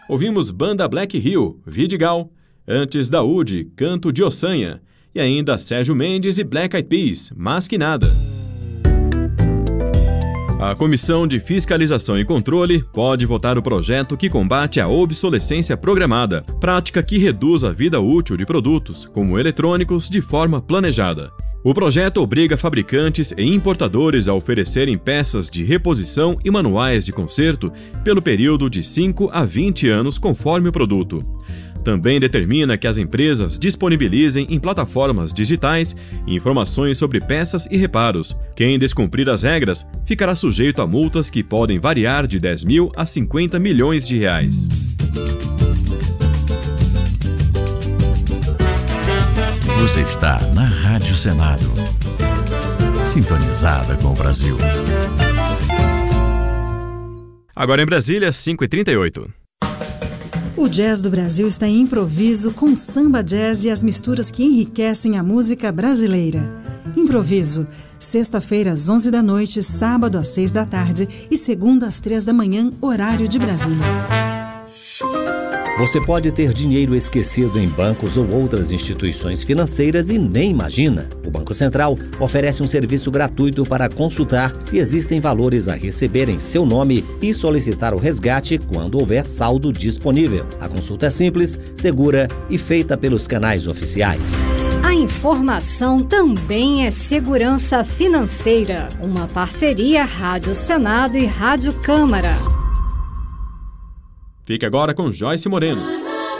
Ouvimos Banda Black Hill, Vidigal. Antes da UD, Canto de Ossanha. E ainda Sérgio Mendes e Black Eyed Peas, Mas Que Nada. A Comissão de Fiscalização e Controle pode votar o projeto que combate a obsolescência programada, prática que reduz a vida útil de produtos, como eletrônicos, de forma planejada. O projeto obriga fabricantes e importadores a oferecerem peças de reposição e manuais de conserto pelo período de 5 a 20 anos conforme o produto. Também determina que as empresas disponibilizem em plataformas digitais informações sobre peças e reparos. Quem descumprir as regras ficará sujeito a multas que podem variar de 10 mil a 50 milhões de reais. Você está na Rádio Senado, sintonizada com o Brasil. Agora em Brasília, 5h38. O Jazz do Brasil está em improviso com samba jazz e as misturas que enriquecem a música brasileira. Improviso, sexta-feira às 11 da noite, sábado às 6 da tarde e segunda às 3 da manhã, horário de Brasília. Você pode ter dinheiro esquecido em bancos ou outras instituições financeiras e nem imagina. O Banco Central oferece um serviço gratuito para consultar se existem valores a receber em seu nome e solicitar o resgate quando houver saldo disponível. A consulta é simples, segura e feita pelos canais oficiais. A informação também é segurança financeira. Uma parceria Rádio Senado e Rádio Câmara. Fique agora com Joyce Moreno.